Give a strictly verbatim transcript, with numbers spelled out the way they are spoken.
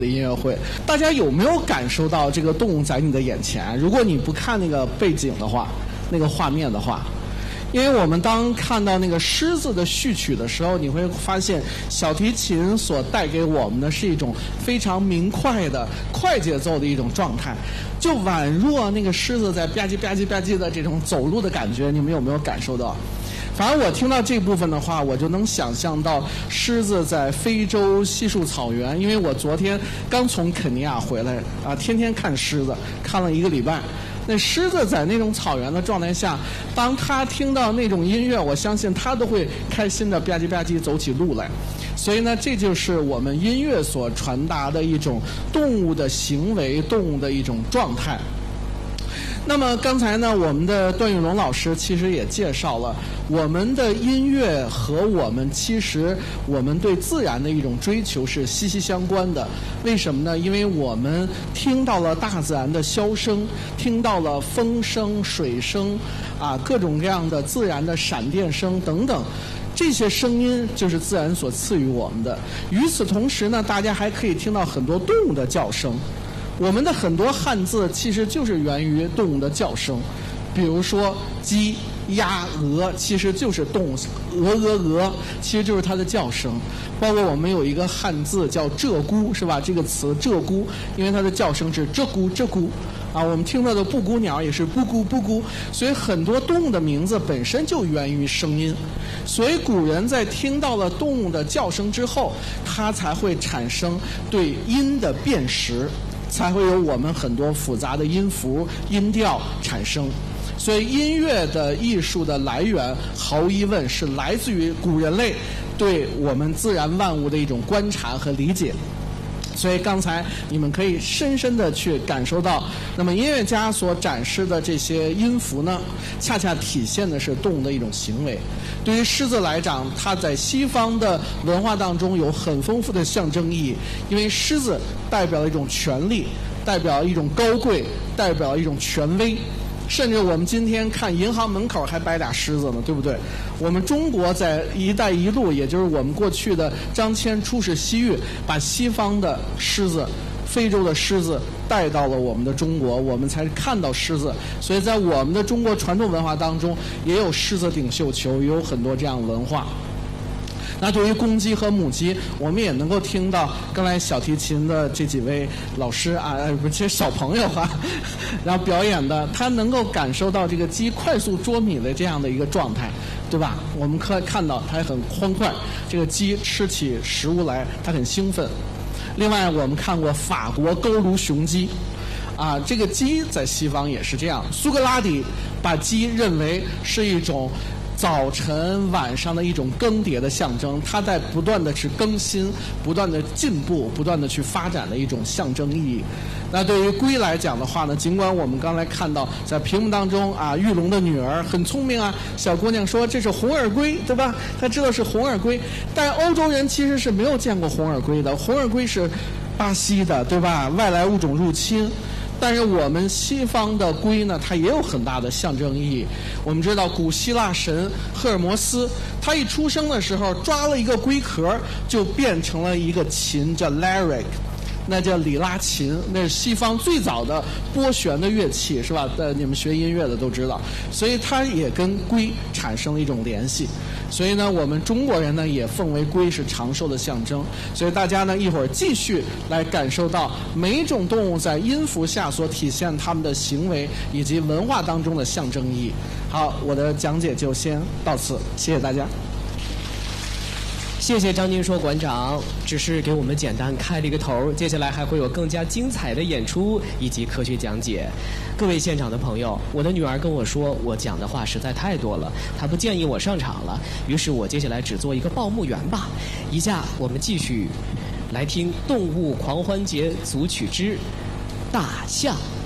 的音乐会，大家有没有感受到这个动物在你的眼前？如果你不看那个背景的话，那个画面的话，因为我们当看到那个狮子的序曲的时候，你会发现小提琴所带给我们的是一种非常明快的快节奏的一种状态，就宛若那个狮子在吧唧吧唧吧唧的这种走路的感觉，你们有没有感受到？反而我听到这部分的话，我就能想象到狮子在非洲稀树草原，因为我昨天刚从肯尼亚回来啊，天天看狮子，看了一个礼拜。那狮子在那种草原的状态下，当它听到那种音乐，我相信它都会开心的吧唧吧唧走起路来。所以呢，这就是我们音乐所传达的一种动物的行为，动物的一种状态。那么刚才呢，我们的段玉龙老师其实也介绍了我们的音乐和我们其实我们对自然的一种追求是息息相关的。为什么呢？因为我们听到了大自然的箫声，听到了风声、水声，啊，各种各样的自然的闪电声等等。这些声音就是自然所赐予我们的。与此同时呢，大家还可以听到很多动物的叫声。我们的很多汉字其实就是源于动物的叫声，比如说鸡、鸭、鹅，其实就是动物，鹅鹅鹅，其实就是它的叫声。包括我们有一个汉字叫鹧鸪，是吧？这个词鹧鸪，因为它的叫声是鹧鸪鹧鸪，啊，我们听到的布谷鸟也是布谷布谷，所以很多动物的名字本身就源于声音。所以古人在听到了动物的叫声之后，它才会产生对音的辨识。才会有我们很多复杂的音符、音调产生。所以音乐的艺术的来源，毫无疑问是来自于古人类对我们自然万物的一种观察和理解。所以刚才你们可以深深地去感受到，那么音乐家所展示的这些音符呢，恰恰体现的是动物的一种行为。对于狮子来讲，它在西方的文化当中有很丰富的象征意义，因为狮子代表了一种权力，代表一种高贵，代表一种权威。甚至我们今天看银行门口还摆俩狮子呢，对不对？我们中国在“一带一路”，也就是我们过去的张骞出使西域，把西方的狮子、非洲的狮子带到了我们的中国，我们才看到狮子。所以在我们的中国传统文化当中，也有狮子顶绣球，也有很多这样的文化。那对于公鸡和母鸡，我们也能够听到刚才小提琴的这几位老师啊，不是，其实小朋友啊，然后表演的，他能够感受到这个鸡快速捉米的这样的一个状态，对吧？我们可以看到它很欢快，这个鸡吃起食物来，它很兴奋。另外，我们看过法国佝偻雄鸡，啊，这个鸡在西方也是这样。苏格拉底把鸡认为是一种早晨、晚上的一种更迭的象征，它在不断的去更新、不断的进步、不断的去发展的一种象征意义。那对于龟来讲的话呢，尽管我们刚才看到在屏幕当中啊，玉龙的女儿很聪明啊，小姑娘说这是红耳龟，对吧？她知道是红耳龟，但欧洲人其实是没有见过红耳龟的，红耳龟是巴西的，对吧？外来物种入侵。但是我们西方的龟呢，它也有很大的象征意义。我们知道古希腊神赫尔墨斯，他一出生的时候抓了一个龟壳，就变成了一个琴，叫 lyric， 那叫里拉琴，那是西方最早的拨弦的乐器，是吧？呃，你们学音乐的都知道，所以它也跟龟产生了一种联系。所以呢，我们中国人呢也奉为龟是长寿的象征。所以大家呢一会儿继续来感受到每一种动物在音符下所体现它们的行为以及文化当中的象征意义。好，我的讲解就先到此，谢谢大家。 谢谢张金硕馆长，只是给我们简单开了一个头，接下来还会有更加精彩的演出以及科学讲解。各位现场的朋友，我的女儿跟我说，我讲的话实在太多了，她不建议我上场了，于是我接下来只做一个报幕员吧。以下我们继续来听《动物狂欢节组曲之大象》。